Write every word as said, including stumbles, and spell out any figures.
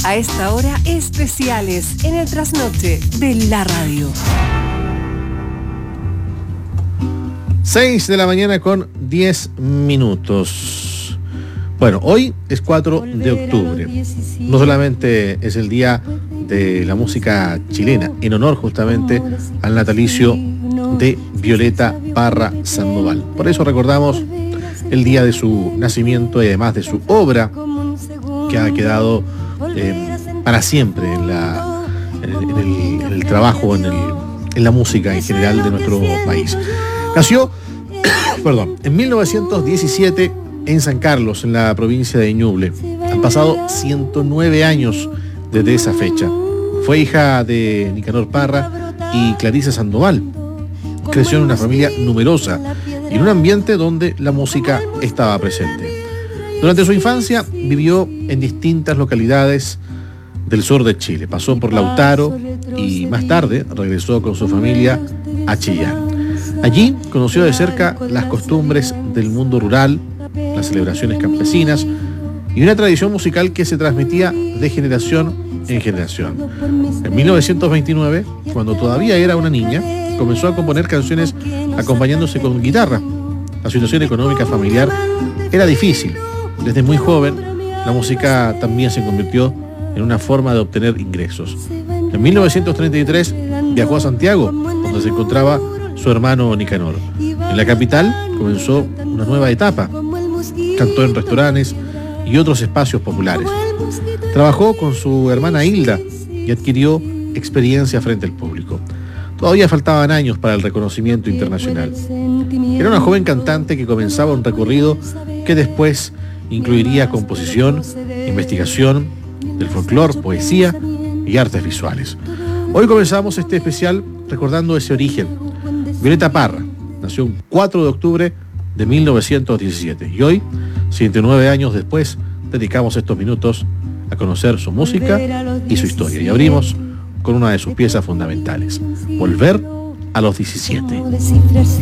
A esta hora, especiales en el trasnoche de la radio. seis de la mañana con diez minutos. Bueno, hoy es cuatro de octubre. No solamente es el día de la música chilena, en honor justamente al natalicio de Violeta Parra Sandoval. Por eso recordamos el día de su nacimiento y además de su obra, que ha quedado eh, para siempre en, la, en, el, en, el, en el trabajo, en, el, en la música en general de nuestro país. Nació, perdón, en mil novecientos diecisiete en San Carlos, en la provincia de Ñuble. Han pasado ciento nueve años desde esa fecha. Fue hija de Nicanor Parra y Clarisa Sandoval. Creció en una familia numerosa y en un ambiente donde la música estaba presente. Durante su infancia vivió en distintas localidades del sur de Chile. Pasó por Lautaro y más tarde regresó con su familia a Chillán. Allí conoció de cerca las costumbres del mundo rural, las celebraciones campesinas y una tradición musical que se transmitía de generación en generación. En mil novecientos veintinueve, cuando todavía era una niña, comenzó a componer canciones acompañándose con guitarra. La situación económica familiar era difícil. Desde muy joven, la música también se convirtió en una forma de obtener ingresos. En mil novecientos treinta y tres viajó a Santiago, donde se encontraba su hermano Nicanor. En la capital comenzó una nueva etapa. Cantó en restaurantes y otros espacios populares. Trabajó con su hermana Hilda y adquirió experiencia frente al público. Todavía faltaban años para el reconocimiento internacional. Era una joven cantante que comenzaba un recorrido que después incluiría composición, investigación del folclore, poesía y artes visuales. Hoy comenzamos este especial recordando ese origen. Violeta Parra nació un cuatro de octubre de mil novecientos diecisiete y hoy, ciento nueve años después, dedicamos estos minutos a conocer su música y su historia. Y abrimos con una de sus piezas fundamentales, Volver a los diecisiete.